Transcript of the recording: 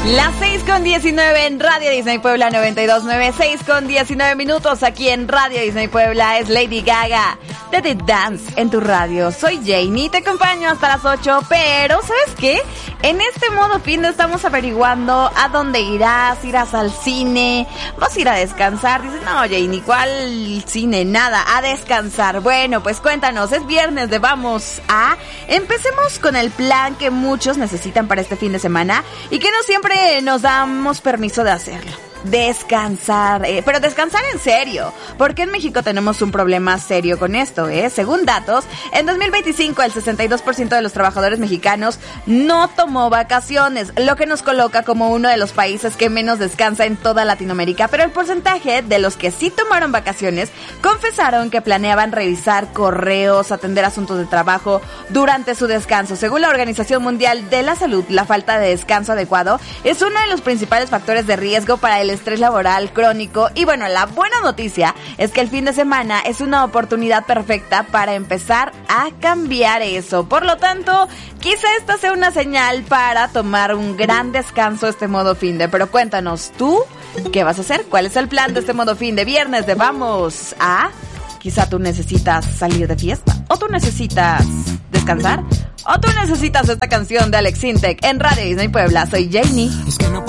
Las 6:19 en Radio Disney Puebla 92.9, 6:19 aquí en Radio Disney Puebla. Es Lady Gaga, Let It Dance en tu radio. Soy Janie, te acompaño hasta las 8, pero ¿sabes qué? En este modo fin estamos averiguando a dónde irás al cine, vas a ir a descansar. Dices, no Janie, ¿cuál cine? Nada, a descansar. Bueno, pues cuéntanos, es viernes de vamos a... Empecemos con el plan que muchos necesitan para este fin de semana y que no siempre nos damos permiso de hacerlo. Descansar, pero descansar en serio, porque en México tenemos un problema serio con esto, Según datos, en 2025 el 62% de los trabajadores mexicanos no tomó vacaciones, lo que nos coloca como uno de los países que menos descansa en toda Latinoamérica, pero el porcentaje de los que sí tomaron vacaciones confesaron que planeaban revisar correos, atender asuntos de trabajo durante su descanso. Según la Organización Mundial de la Salud, la falta de descanso adecuado es uno de los principales factores de riesgo para el estrés laboral crónico. Y bueno, la buena noticia es que el fin de semana es una oportunidad perfecta para empezar a cambiar eso. Por lo tanto, quizá esta sea una señal para tomar un gran descanso este modo fin de. Pero cuéntanos, ¿tú qué vas a hacer? ¿Cuál es el plan de este modo fin de viernes de vamos a... Quizá tú necesitas salir de fiesta, o tú necesitas descansar, o tú necesitas esta canción de Alex Sintek en Radio Disney Puebla. Soy Janie.